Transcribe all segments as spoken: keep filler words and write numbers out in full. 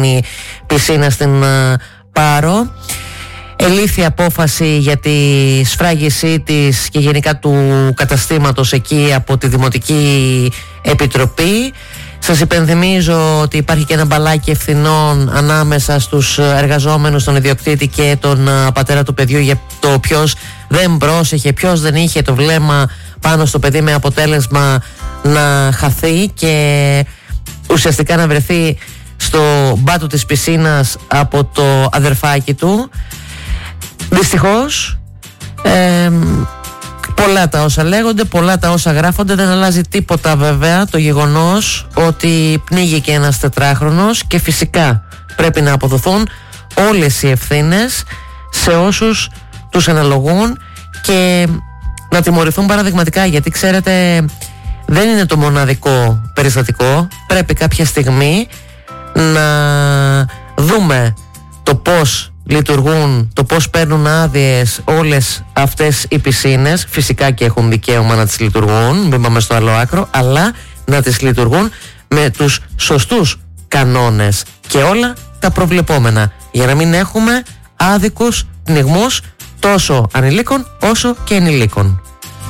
διεθνή πισίνα στην Πάρο. Ελήφθη απόφαση για τη σφράγισή της και γενικά του καταστήματος εκεί από τη Δημοτική Επιτροπή. Σας υπενθυμίζω ότι υπάρχει και ένα μπαλάκι ευθυνών ανάμεσα στους εργαζόμενους, τον ιδιοκτήτη και τον πατέρα του παιδιού για το ποιος δεν πρόσεχε, ποιος δεν είχε το βλέμμα πάνω στο παιδί, με αποτέλεσμα να χαθεί και ουσιαστικά να βρεθεί στο μπάτο της πισίνας από το αδερφάκι του. Δυστυχώς ε, πολλά τα όσα λέγονται, πολλά τα όσα γράφονται, δεν αλλάζει τίποτα βέβαια το γεγονός ότι πνίγηκε ένας τετράχρονος και φυσικά πρέπει να αποδοθούν όλες οι ευθύνες σε όσους τους αναλογούν και να τιμωρηθούν παραδειγματικά, γιατί ξέρετε δεν είναι το μοναδικό περιστατικό. Πρέπει κάποια στιγμή να δούμε το πώς λειτουργούν, το πώς παίρνουν άδειες όλες αυτές οι πισίνες. Φυσικά και έχουν δικαίωμα να τις λειτουργούν, μην πάμε στο άλλο άκρο, αλλά να τις λειτουργούν με τους σωστούς κανόνες και όλα τα προβλεπόμενα, για να μην έχουμε άδικους πνιγμούς τόσο ανηλίκων όσο και ενηλίκων.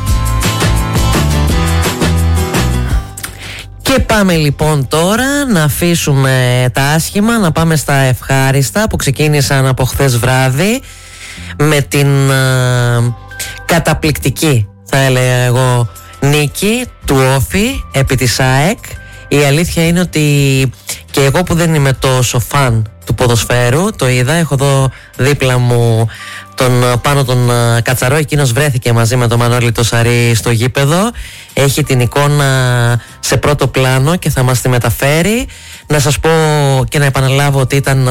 Και πάμε λοιπόν τώρα να αφήσουμε τα άσχημα, να πάμε στα ευχάριστα που ξεκίνησαν από χθες βράδυ με την α, καταπληκτική, θα έλεγα εγώ, νίκη του Όφη επί της ΑΕΚ. Η αλήθεια είναι ότι και εγώ που δεν είμαι τόσο φαν του ποδοσφαίρου, το είδα, έχω εδώ δίπλα μου τον πάνω τον Κατσαρό, εκείνος βρέθηκε μαζί με τον Μανώλη το Σαρί στο γήπεδο, έχει την εικόνα σε πρώτο πλάνο και θα μας τη μεταφέρει. Να σας πω και να επαναλάβω ότι ήταν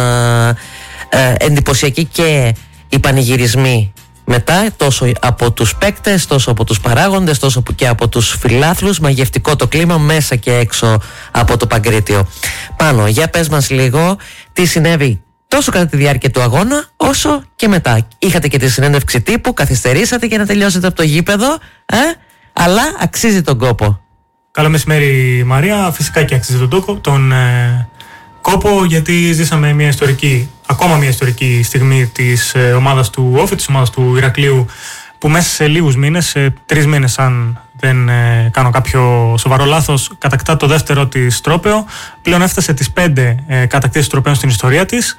ε, εντυπωσιακοί και οι πανηγυρισμοί μετά, τόσο από τους παίκτες, τόσο από τους παράγοντες, τόσο και από τους φιλάθλους. Μαγευτικό το κλίμα μέσα και έξω από το Παγκρίτιο. Πάνω, για πες μας λίγο τι συνέβη τόσο κατά τη διάρκεια του αγώνα όσο και μετά. Είχατε και τη συνέντευξη τύπου, καθυστερήσατε για να τελειώσετε από το γήπεδο, ε? αλλά αξίζει τον κόπο. Καλό μεσημέρι Μαρία, φυσικά και αξίζει τον, τόκο, τον ε, κόπο, γιατί ζήσαμε μια ιστορική, ακόμα μια ιστορική στιγμή της ε, ομάδας του Όφη, της ομάδας του Ηρακλείου, που μέσα σε λίγους μήνες, σε τρεις μήνες αν δεν ε, κάνω κάποιο σοβαρό λάθος, κατακτά το δεύτερο της τρόπαιο. Πλέον έφτασε τις πέντε ε, κατακτήσεις τροπαίων στην ιστορία της.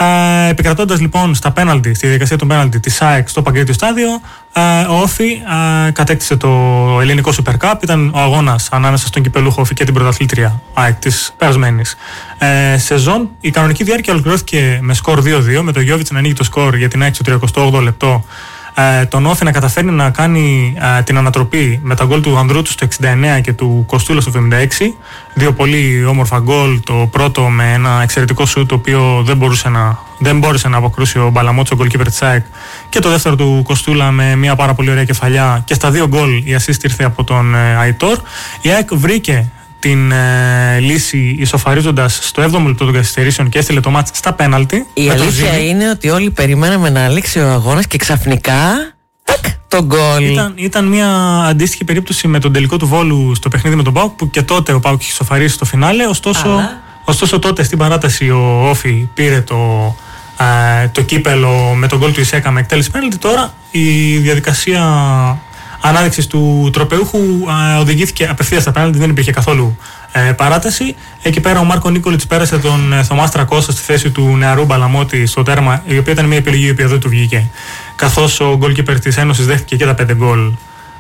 Ε, επικρατώντας λοιπόν στα πέναλτι, στη διαδικασία των πέναλτι της ΑΕΚ στο Παγκρίτιο στάδιο, ε, ο Όφη ε, κατέκτησε το ελληνικό Super Cup. Ήταν ο αγώνας ανάμεσα στον κυπελούχο Όφη και την πρωταθλήτρια ΑΕΚ της περασμένης ε, σεζόν. Η κανονική διάρκεια ολοκληρώθηκε με σκορ δύο δύο, με το Γιώβιτς να ανοίγει το σκορ για την ΑΕΚ στο τριανταοκτώ όγδοο λεπτό. Ε, τον Όφη να καταφέρει να κάνει ε, την ανατροπή με τα γκολ του Ανδρούτσου στο εξήντα εννέα και του Κοστούλα στο εβδομήντα έξι. Δύο πολύ όμορφα γκολ. Το πρώτο με ένα εξαιρετικό σουτ, το οποίο δεν μπορούσε να, δεν μπόρεσε να αποκρούσει ο Μπαλαμότσο, ο γκολκίπερ της ΑΕΚ. Και το δεύτερο του Κοστούλα με μια πάρα πολύ ωραία κεφαλιά. Και στα δύο γκολ η assist ήρθε από τον ε, Αϊτόρ. Η ΑΕΚ βρήκε την ε, λύση ισοφαρίζοντας στο έβδομο λεπτό των καθυστερήσεων και έστειλε το μάτς στα πέναλτι. Η αλήθεια είναι ότι όλοι περιμέναμε να λήξει ο αγώνας και ξαφνικά τακ, το γκολ. Ήταν, ήταν μια αντίστοιχη περίπτωση με τον τελικό του Βόλου στο παιχνίδι με τον ΠΑΟΚ, που και τότε ο ΠΑΟΚ είχε ισοφαρίσει στο φινάλε. Ωστόσο, ωστόσο τότε στην παράταση ο Όφη πήρε το, ε, το κύπελο με τον γκολ του Ισέκα με εκτέλεση πέναλτι. Τώρα η διαδικασία ανάδειξης του τροπεούχου ε, οδηγήθηκε απευθείας στα πέναλτι, δεν υπήρχε καθόλου ε, παράταση. Εκεί πέρα ο Μάρκο Νίκολιτς πέρασε τον ε, Θωμάς Τρακώστα στη θέση του νεαρού Μπαλαμότη στο τέρμα, η οποία ήταν μια επιλογή η οποία δεν του βγήκε. Καθώς ο γκολκίπερ της Ένωσης δέχτηκε και τα πέντε γκολ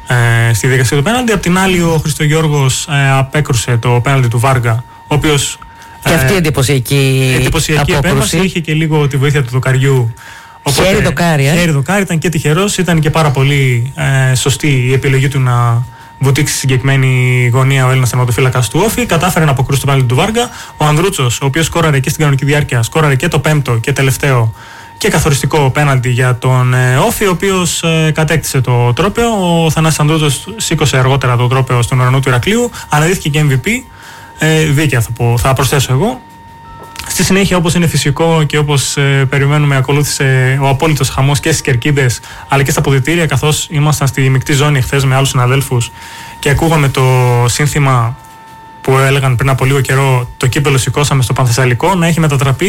ε, στη διαδικασία του πέναλτι. Απ' την άλλη ο Χριστογιώργος ε, απέκρουσε το πέναλτι του Βάργα, ο οποίος και αυτή η εντυπωσιακή, εντυπωσιακή επέμβαση, είχε και λίγο τη βοήθεια του Δοκαριού. Οπότε, χέρι δοκάρι, ε. χέρι δοκάρι, ήταν και τυχερός, ήταν και πάρα πολύ ε, σωστή η επιλογή του να βουτήξει στη συγκεκριμένη γωνία ο Έλληνας τερματοφύλακας του Όφη. Κατάφερε να αποκρούσει το πέναλτι του Βάργα. Ο Ανδρούτσος, ο οποίος σκόραρε και στην κανονική διάρκεια, σκόραρε και το πέμπτο και τελευταίο και καθοριστικό πέναλτι για τον ε, Όφη, ο οποίος ε, κατέκτησε το τρόπαιο. Ο Θανάσης Ανδρούτσος σήκωσε αργότερα το τρόπαιο στον ουρανό του Ηρακλείου, αναδείχθηκε και εμ βι πι. Ε, δίκαια θα, πω, θα προσθέσω εγώ. Στη συνέχεια, όπως είναι φυσικό και όπως ε, περιμένουμε, ακολούθησε ο απόλυτος χαμός και στις κερκίδες αλλά και στα αποδυτήρια, καθώς ήμασταν στη μεικτή ζώνη χθες με άλλους συναδέλφους και ακούγαμε το σύνθημα που έλεγαν πριν από λίγο καιρό, το κύπελο σηκώσαμε στο Πανθεσσαλικό, να έχει μετατραπεί